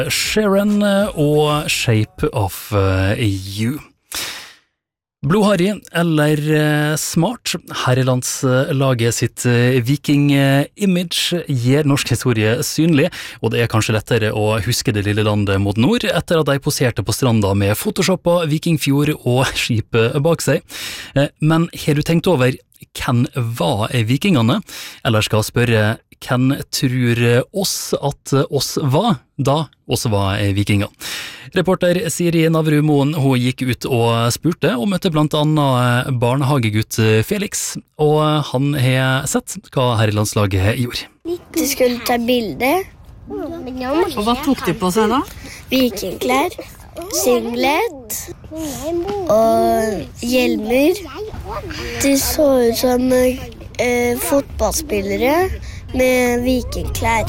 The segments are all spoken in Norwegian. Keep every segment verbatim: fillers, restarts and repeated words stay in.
Sharon og Shape of You. Blodharry eller smart, herrelandslaget sitt viking-image gir norsk historie synlig, og det er kanskje lettere å huske det lille landet mot nord etter at de poserte på stranda med photoshoppa Vikingfjord og skipet bak seg. Men har du tenkt over hvem var vikingene? Eller skal spørre hvem tror oss at oss var da oss var vikinger? Reporter Siri Navru Moen, hun gikk ut og spurte og møtte blant annet barnehagegutt Felix, og han har sett hva herrelandslaget gjorde. De skulle ta bilde. Og hva tok de på seg da? Vikingklær, singlet og hjelmer. De så ut som eh, fotballspillere med vikingklær.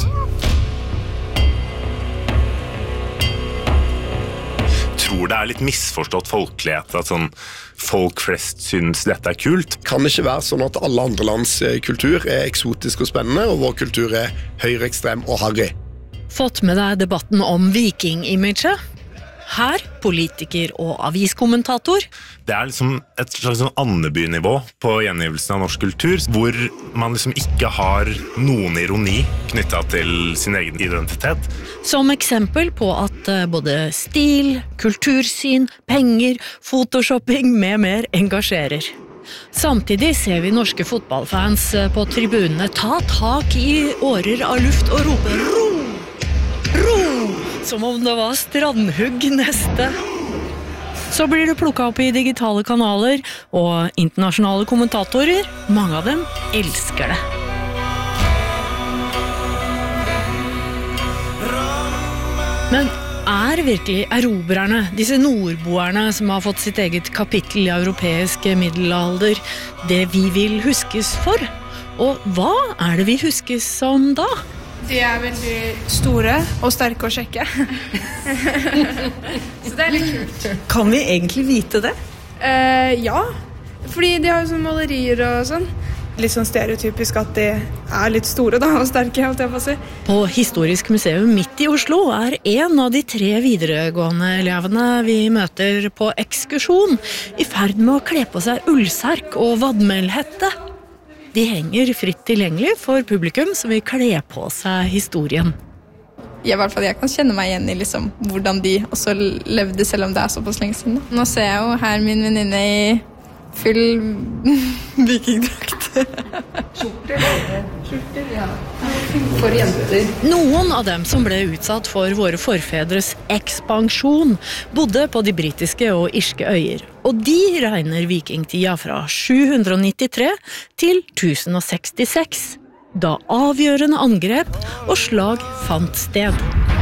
Tror det er litt misforstått folkelighet at sånn folk flest synes dette er kult. Kan det ikke være sånn at alle andre lands kultur er eksotisk og spennende, og vår kultur er høyreekstrem og harry? Fått med deg debatten om viking-imaget? Her, politiker og aviskommentator. Det er liksom et slags sånn Andeby-nivå på gjengivelsen av norsk kultur, hvor man liksom ikke har noen ironi knyttet til sin egen identitet. Som eksempel på at både stil, kultursyn, penger, photoshopping med mer engasjerer. Samtidig ser vi norske fotballfans på tribunene ta tak i årer av luft og rope ro, ro, som om det var strandhugg neste. Så blir det plukket opp i digitale kanaler, og internasjonale kommentatorer, mange av dem elsker det. Men er virkelig erobrerne, disse nordboerne som har fått sitt eget kapittel i europeisk middelalder, det vi vil huskes for? Og hva er det vi huskes som da? De er veldig store og sterke og kjekke. Så det er litt kult. Kan vi egentlig vite det? Eh, ja, fordi de har jo sånne malerier og sånn. Litt sånn stereotypisk at de er litt store da, og sterke, holdt jeg på å si. På Historisk museum midt i Oslo er en av de tre videregående elevene vi møter på ekskursjon i ferd med å kle på seg ullserk og vadmelhette. De henger fritt tilgjengelig for publikum som vil kle på seg historien. I hvert fall jeg kan kjenne meg igjen i liksom, hvordan de også levde, selv om det er såpass lenge siden. Nå ser jeg jo her min venninne i full vikingdrakt. Skjorter, skjorter, ja. For jenter. Noen av dem som ble utsatt for våre forfedres ekspansjon bodde på de britiske og irske øyer, og de regner vikingtida fra sju hundre nittitre til tusen sekstiseks, da avgjørende angrep og slag fant sted.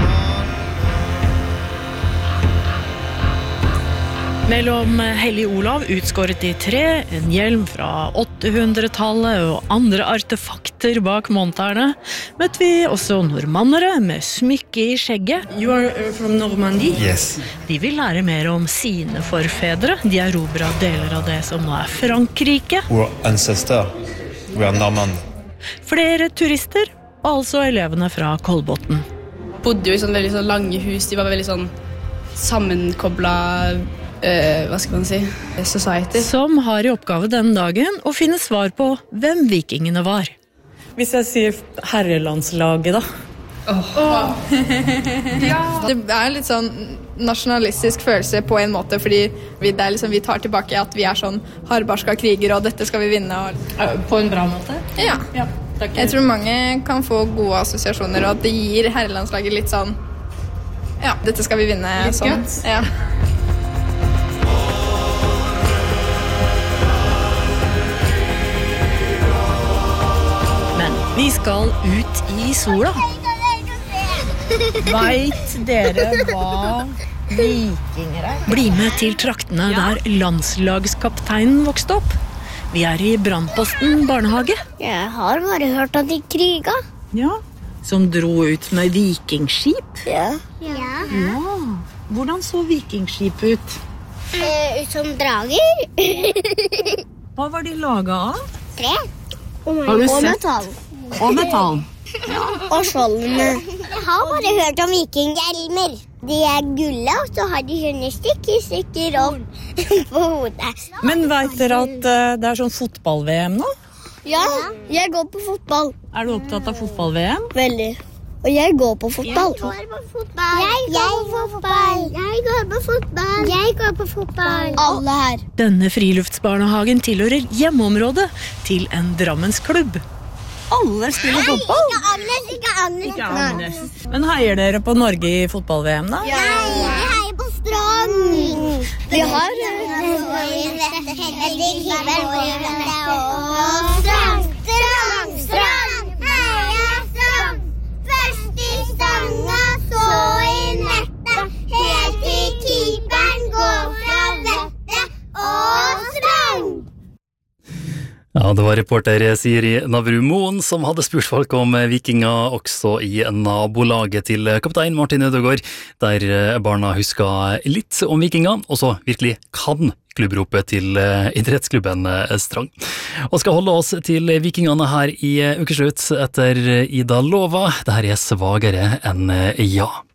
Mellom Hellig Olav utskåret i tre, en hjelm fra åttehundretallet og andre artefakter bak monterne, møtte vi også normannere med smykke i skjegget. You are from Normandie? Yes. De vil lære mer om sine forfedre. De erobret deler av det som nå er Frankrike. Our ancestor, we are Normand. Flere turister, altså elevene fra Kolbotn. Bodde jo i sånn veldig sånn lange hus, de var veldig sånn sammenkoblet. Uh, hva skal man si? Society. Som har i oppgave denne dagen å finne svar på hvem vikingene var. Hvis jeg sier herrelandslaget da? Oh. Oh. Ja. Det er litt sånn nasjonalistisk følelse på en måte, fordi vi, det er liksom, vi tar tilbake at vi er sånn hardbarska kriger, og dette skal vi vinne. Og... På en bra måte? Ja. Ja, jeg tror mange kan få gode assosiasjoner, og at det gir herrelandslaget litt sånn, ja, dette skal vi vinne. Litt sånn. Guts. Ja. Vi skal ut i sola. Vet dere hva vikinger er? Bli med til traktene der landslagskapteinen vokste opp. Vi er i Brandposten barnehage. Jeg har bare hørt at de kriga. Ja, som dro ut med vikingskip. Ja. Ja. Ja. Hvordan så vikingskip ut? Eh, ut som drager. Hva var de laget av? Tre. Og, Har du og sett? metall. Og metall. Og skjoldene. Jeg har bare hørt om vikinghjelmer. De er gulle, og så har de sånne stykker, stykker opp på hodet. Men vet dere at eh, det er sånn fotball-V M nå? Ja, jeg går på fotball. Er du opptatt av fotball-V M? Veldig. Og jeg går på fotball. Jeg går på fotball. Jeg går på fotball. Jeg går på fotball. Jeg går på fotball. Alle her. Denne friluftsbarnehagen tilhører hjemmeområdet til en Drammensklubb. Alle spiller fotball? Ikke Agnes, ikke Agnes. Ikke Agnes. Men heier dere på Norge i fotball-V M da? Ja, vi heier på strand. Vi har strand, strand, strand, heia strand. Først i stanga, så i nettet, helt til keeperen går fra vettet og strand. Ja, det var reporter Siri Navru Moen som hadde spurt folk om vikinger også i nabolaget til kaptein Martin Ødegaard, der barna husker litt om vikinger, og så virkelig kan klubbropet til idrettsklubben Strang. Og skal holde oss til vikingene her i ukeslutt etter Ida Lova. Det her er svagere enn ja.